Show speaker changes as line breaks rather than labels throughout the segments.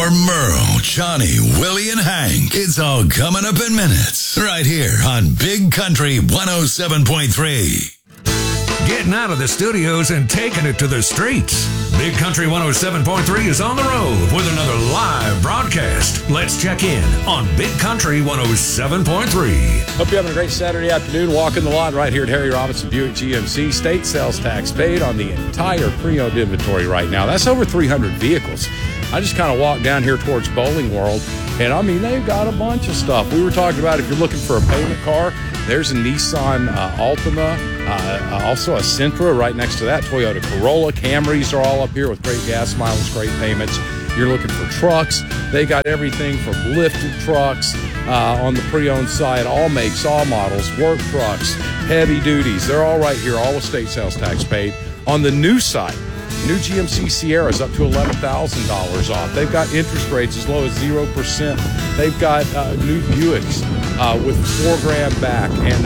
more Merle, Johnny, Willie, and Hank. It's all coming up in minutes. Right here on Big Country 107.3.
Getting out of the studios and taking it to the streets. Big Country 107.3 is on the road with another live broadcast. Let's check in on Big Country 107.3.
Hope you're having a great Saturday afternoon. Walking the lot right here at Harry Robinson Buick GMC. State sales tax paid on the entire pre-owned inventory right now. That's over 300 vehicles. I just kind of walked down here towards Bowling World, and I mean, they've got a bunch of stuff. We were talking about if you're looking for a payment car, there's a Nissan Altima, also a Sentra right next to that, Toyota Corolla. Camrys are all up here with great gas mileage, great payments. You're looking for trucks. They got everything from lifted trucks on the pre-owned side, all makes, all models, work trucks, heavy duties. They're all right here, all with state sales tax paid. On the new side, new GMC Sierras up to $11,000 off. They've got interest rates as low as 0%. They've got new Buicks with $4,000 back and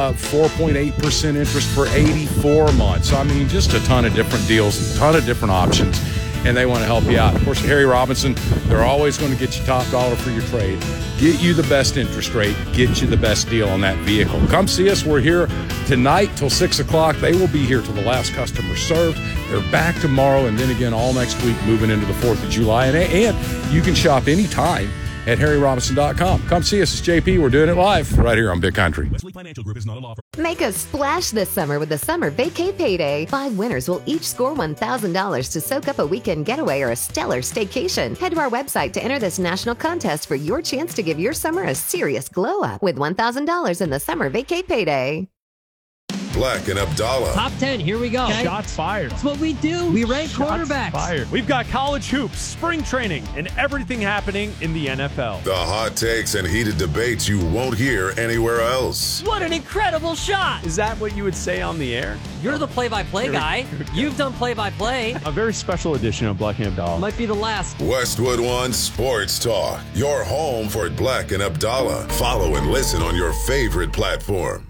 4.8% interest for 84 months. I mean, just a ton of different deals, a ton of different options, and they want to help you out. Of course, at Harry Robinson, they're always going to get you top dollar for your trade, get you the best interest rate, get you the best deal on that vehicle. Come see us. We're here tonight till 6 o'clock. They will be here till the last customer served. They're back tomorrow and then again all next week, moving into the 4th of July. And you can shop anytime at harryrobinson.com. Come see us. It's JP. We're doing it live right here on Big Country.
Wesley Financial Group is not a law firm.
Make a splash this summer with the Summer Vacay Payday. 5 winners will each score $1,000 to soak up a weekend getaway or a stellar staycation. Head to our website to enter this national contest for your chance to give your summer a serious glow up with $1,000 in the Summer Vacay Payday.
Black and Abdallah.
Top 10, here we go.
Okay. Shots fired.
That's what we do. We rank quarterbacks.
Fired. We've got college hoops, spring training, and everything happening in the NFL.
The hot takes and heated debates you won't hear anywhere else.
What an incredible shot.
Is that what you would say on the air?
You're the play-by-play guy. You've done play-by-play.
A very special edition of Black and Abdallah.
Might be the last.
Westwood One Sports Talk. Your home for Black and Abdallah. Follow and listen on your favorite platform.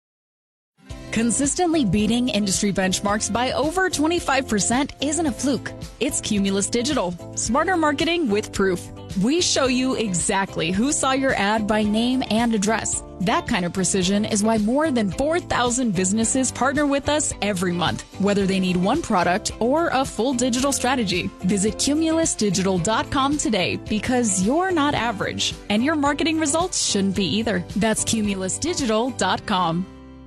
Consistently beating industry benchmarks by over 25% isn't a fluke. It's Cumulus Digital. Smarter marketing with proof. We show you exactly who saw your ad by name and address. That kind of precision is why more than 4,000 businesses partner with us every month, whether they need one product or a full digital strategy. Visit cumulusdigital.com today because you're not average, and your marketing results shouldn't be either. That's cumulusdigital.com.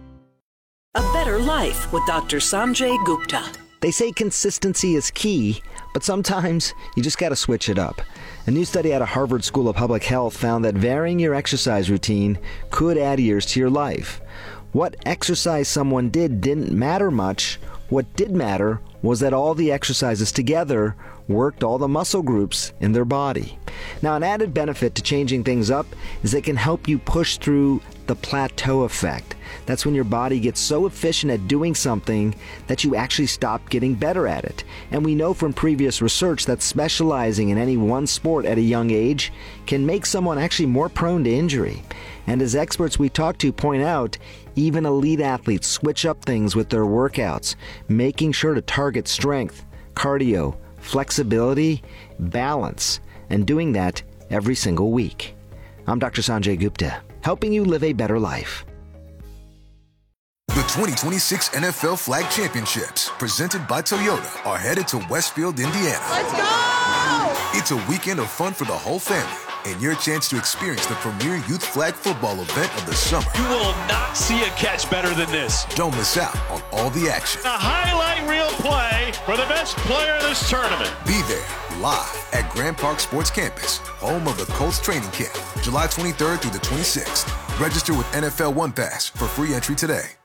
A Better Life with Dr. Sanjay Gupta.
They say consistency is key, but sometimes you just got to switch it up. A new study out of Harvard School of Public Health found that varying your exercise routine could add years to your life. What exercise someone did didn't matter much. What did matter was that all the exercises together worked all the muscle groups in their body. Now, an added benefit to changing things up is it can help you push through the plateau effect. That's when your body gets so efficient at doing something that you actually stop getting better at it. And we know from previous research that specializing in any one sport at a young age can make someone actually more prone to injury. And as experts we talk to point out, even elite athletes switch up things with their workouts, making sure to target strength, cardio, flexibility, balance, and doing that every single week. I'm Dr. Sanjay Gupta, helping you live a better life.
The 2026 NFL Flag Championships, presented by Toyota, are headed to Westfield, Indiana.
Let's go!
It's a weekend of fun for the whole family and your chance to experience the premier youth flag football event of the summer.
You will not see a catch better than this.
Don't miss out on all the action.
A highlight reel play for the best player of this tournament.
Be there live at Grand Park Sports Campus, home of the Colts training camp, July 23rd through the 26th. Register with NFL One Pass for free entry today.